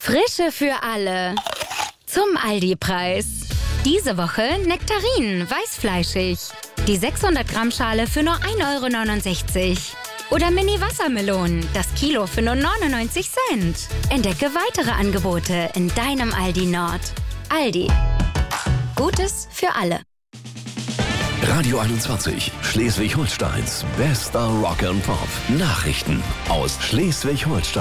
Frische für alle. Zum Aldi-Preis. Diese Woche Nektarinen, weißfleischig. Die 600 Gramm Schale für nur 1,69 €. Oder Mini-Wassermelonen, das Kilo für nur 99 Cent. Entdecke weitere Angebote in deinem Aldi Nord. Aldi. Gutes für alle. Radio 21, Schleswig-Holsteins bester Rock and Pop. Nachrichten aus Schleswig-Holstein.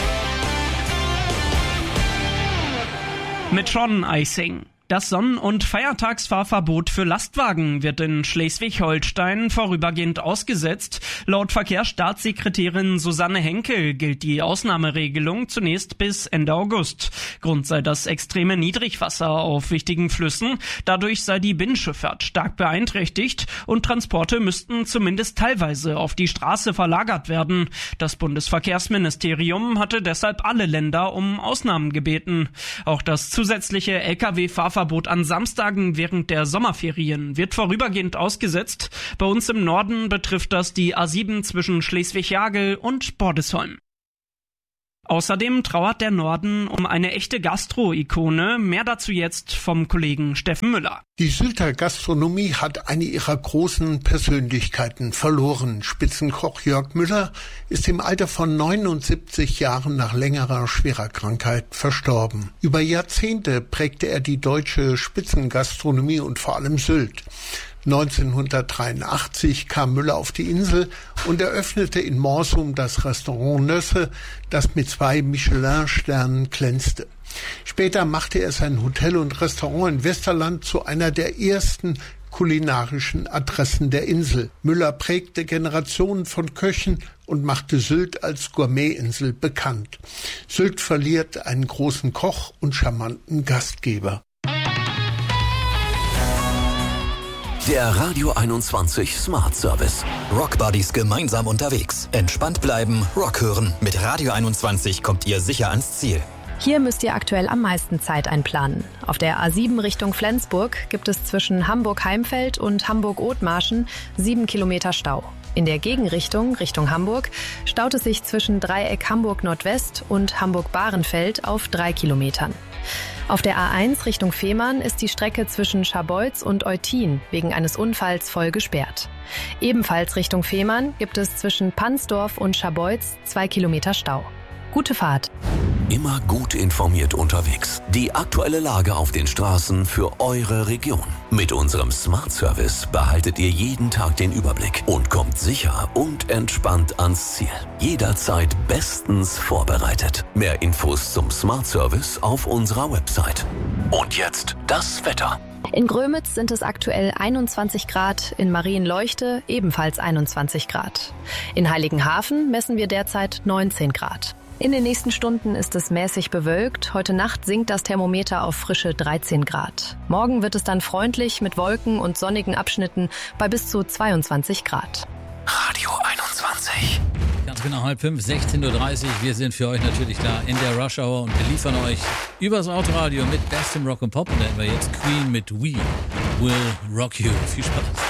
Mit Sean Eising. Das Sonnen- und Feiertagsfahrverbot für Lastwagen wird in Schleswig-Holstein vorübergehend ausgesetzt. Laut Verkehrsstaatssekretärin Susanne Henkel gilt die Ausnahmeregelung zunächst bis Ende August. Grund sei das extreme Niedrigwasser auf wichtigen Flüssen. Dadurch sei die Binnenschifffahrt stark beeinträchtigt und Transporte müssten zumindest teilweise auf die Straße verlagert werden. Das Bundesverkehrsministerium hatte deshalb alle Länder um Ausnahmen gebeten. Auch das zusätzliche Lkw-Fahrverbot an Samstagen während der Sommerferien wird vorübergehend ausgesetzt. Bei uns im Norden betrifft das die A7 zwischen Schleswig-Jagel und Bordesholm. Außerdem trauert der Norden um eine echte Gastro-Ikone. Mehr dazu jetzt vom Kollegen Steffen Müller. Die Sylter Gastronomie hat eine ihrer großen Persönlichkeiten verloren. Spitzenkoch Jörg Müller ist im Alter von 79 Jahren nach längerer schwerer Krankheit verstorben. Über Jahrzehnte prägte er die deutsche Spitzengastronomie und vor allem Sylt. 1983 kam Müller auf die Insel und eröffnete in Morsum das Restaurant Nösse, das mit 2 Michelin-Sternen glänzte. Später machte er sein Hotel und Restaurant in Westerland zu einer der ersten kulinarischen Adressen der Insel. Müller prägte Generationen von Köchen und machte Sylt als Gourmetinsel bekannt. Sylt verliert einen großen Koch und charmanten Gastgeber. Der Radio 21 Smart Service. Rock Buddies gemeinsam unterwegs. Entspannt bleiben, Rock hören. Mit Radio 21 kommt ihr sicher ans Ziel. Hier müsst ihr aktuell am meisten Zeit einplanen. Auf der A7 Richtung Flensburg gibt es zwischen Hamburg-Heimfeld und Hamburg-Othmarschen 7 Kilometer Stau. In der Gegenrichtung, Richtung Hamburg, staut es sich zwischen Dreieck Hamburg-Nordwest und Hamburg-Bahrenfeld auf 3 Kilometern. Auf der A1 Richtung Fehmarn ist die Strecke zwischen Scharbeutz und Eutin wegen eines Unfalls voll gesperrt. Ebenfalls Richtung Fehmarn gibt es zwischen Pansdorf und Scharbeutz 2 Kilometer Stau. Gute Fahrt. Immer gut informiert unterwegs. Die aktuelle Lage auf den Straßen für eure Region. Mit unserem Smart Service behaltet ihr jeden Tag den Überblick und kommt sicher und entspannt ans Ziel. Jederzeit bestens vorbereitet. Mehr Infos zum Smart Service auf unserer Website. Und jetzt das Wetter. In Grömitz sind es aktuell 21 Grad, in Marienleuchte ebenfalls 21 Grad. In Heiligenhafen messen wir derzeit 19 Grad. In den nächsten Stunden ist es mäßig bewölkt. Heute Nacht sinkt das Thermometer auf frische 13 Grad. Morgen wird es dann freundlich mit Wolken und sonnigen Abschnitten bei bis zu 22 Grad. Radio 21. Ganz genau 4:30, 16:30 Uhr. Wir sind für euch natürlich da in der Rush Hour und wir liefern euch übers Autoradio mit bestem Rock and Pop. Und dann haben wir jetzt Queen mit We Will Rock You. Viel Spaß.